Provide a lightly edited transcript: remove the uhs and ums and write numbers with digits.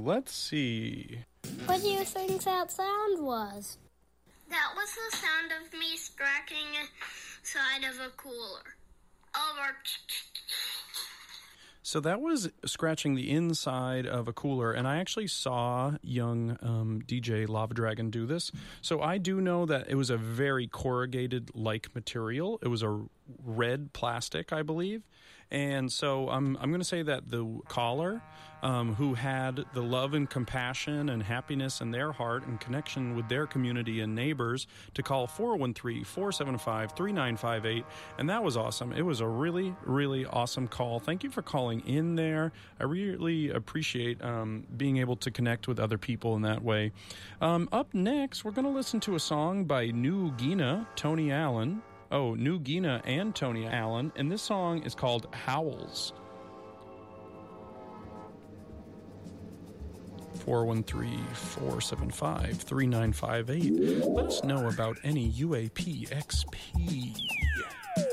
let's see. What do you think that sound was? That was the sound of me scratching inside of a cooler. Over. So that was scratching the inside of a cooler, and I actually saw young DJ Lava Dragon do this. So I do know that it was a very corrugated-like material. It was a red plastic, I believe. And so I'm going to say that the caller who had the love and compassion and happiness in their heart and connection with their community and neighbors to call 413-475-3958. And that was awesome. It was a really, really awesome call. Thank you for calling in there. I really appreciate being able to connect with other people in that way. Up next, we're going to listen to a song by New Guinea, Tony Allen. Oh, New Guinea and Tony Allen, and this song is called Howls. 413-475-3958. Let us know about any UAP XP.